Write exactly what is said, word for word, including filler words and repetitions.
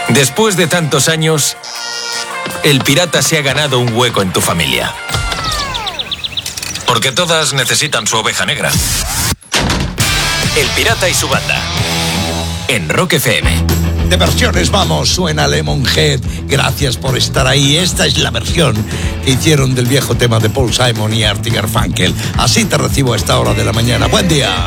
Después de tantos años, el pirata se ha ganado un hueco en tu familia. Porque todas necesitan su oveja negra. El pirata y su banda. En Rock F M. De versiones, vamos, suena Lemonhead. Gracias por estar ahí. Esta es la versión que hicieron del viejo tema de Paul Simon y Artie Garfunkel. Así te recibo a esta hora de la mañana. Buen día.